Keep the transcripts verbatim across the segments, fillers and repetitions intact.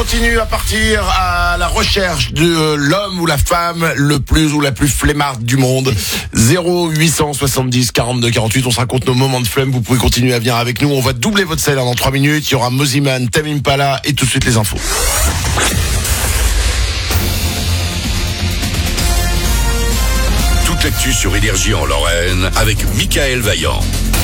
continue à partir à la recherche de l'homme ou la femme le plus ou la plus flemmarde du monde. zéro huit cent soixante-dix quarante-deux quarante-huit. On se raconte nos moments de flemme. Vous pouvez continuer à venir avec nous. On va doubler votre salaire dans trois minutes. Il y aura Moziman, Tame Impala et tout de suite les infos. Toute l'actu sur Énergie en Lorraine avec Michael Vaillant.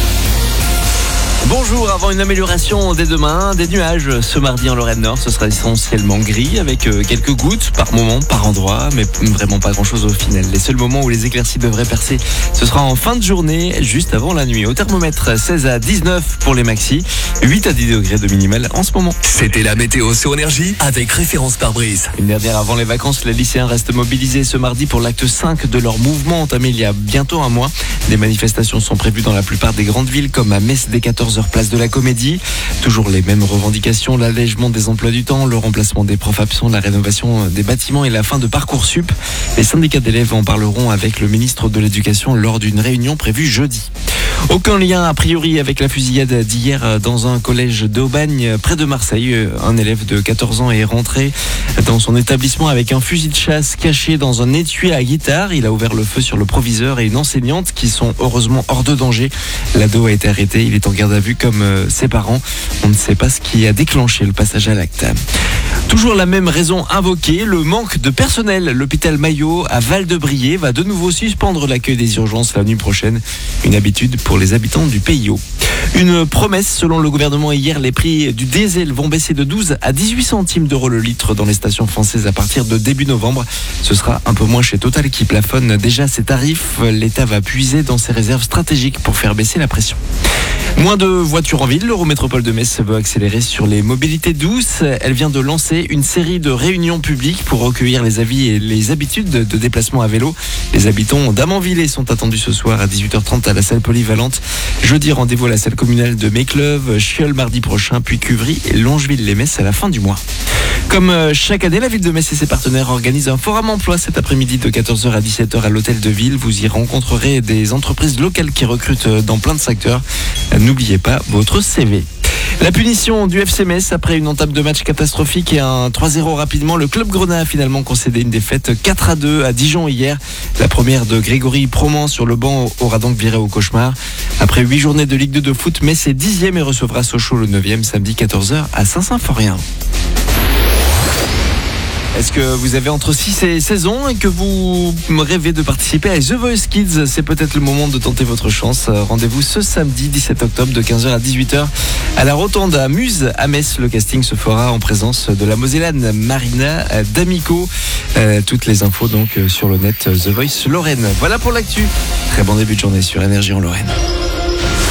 Bonjour, avant une amélioration dès demain, des nuages ce mardi en Lorraine Nord, ce sera essentiellement gris avec quelques gouttes par moment, par endroit, mais vraiment pas grand chose au final. Les seuls moments où les éclaircies devraient percer, ce sera en fin de journée, juste avant la nuit. Au thermomètre, seize à dix-neuf pour les maxis, huit à dix degrés de minimal en ce moment. C'était la météo sur Énergie avec référence pare-brise. Une dernière avant les vacances, les lycéens restent mobilisés ce mardi pour l'acte cinq de leur mouvement entamé il y a bientôt un mois. Des manifestations sont prévues dans la plupart des grandes villes comme à Metz dès quatorze heures place de la Comédie. Toujours les mêmes revendications, l'allègement des emplois du temps, le remplacement des profs absents, la rénovation des bâtiments et la fin de Parcoursup. Les syndicats d'élèves en parleront avec le ministre de l'Éducation lors d'une réunion prévue jeudi. Aucun lien a priori avec la fusillade d'hier dans un collège d'Aubagne près de Marseille. Un élève de quatorze ans est rentré dans son établissement avec un fusil de chasse caché dans un étui à guitare. Il a ouvert le feu sur le proviseur et une enseignante qui sont heureusement hors de danger. L'ado a été arrêté, il est en garde à vue comme ses parents. On ne sait pas ce qui a déclenché le passage à l'acte. Toujours la même raison invoquée, le manque de personnel. L'hôpital Maillot à Val-de-Briey va de nouveau suspendre l'accueil des urgences la nuit prochaine. Une habitude pour les habitants du P I O. Une promesse selon le gouvernement hier, les prix du diesel vont baisser de douze à dix-huit centimes d'euros le litre dans les stations françaises à partir de début novembre. Ce sera un peu moins chez Total qui plafonne déjà ses tarifs. L'État va puiser dans ses réserves stratégiques pour faire baisser la pression. Moins de voitures en ville, l'Eurométropole de Metz veut accélérer sur les mobilités douces. Elle vient de lancer une série de réunions publiques pour recueillir les avis et les habitudes de déplacement à vélo. Les habitants d'Amanvillers sont attendus ce soir à dix-huit heures trente à la salle polyvalente. Jeudi, rendez-vous à la salle communale de Mécleuve, Chieul mardi prochain, puis Cuvry et Longeville-les-Metz à la fin du mois. Comme chaque année, la ville de Metz et ses partenaires organisent un forum emploi cet après-midi de quatorze heures à dix-sept heures à l'hôtel de ville. Vous y rencontrerez des entreprises locales qui recrutent dans plein de secteurs. N'oubliez pas votre C V. La punition du F C Metz après une entame de match catastrophique et un trois zéro rapidement. Le club grenat a finalement concédé une défaite quatre à deux à Dijon hier. La première de Grégory Proman sur le banc aura donc viré au cauchemar. Après huit journées de Ligue deux de foot, Metz est dixième et recevra Sochaux le neuvième samedi quatorze heures à Saint-Symphorien. Est-ce que vous avez entre six et seize ans et que vous rêvez de participer à The Voice Kids? C'est peut-être le moment de tenter votre chance. Rendez-vous ce samedi dix-sept octobre de quinze heures à dix-huit heures à la Rotonde à Muse à Metz. Le casting se fera en présence de la Mosellane Marina D'Amico. Euh, toutes les infos donc sur le net The Voice Lorraine. Voilà pour l'actu. Très bon début de journée sur Énergie en Lorraine.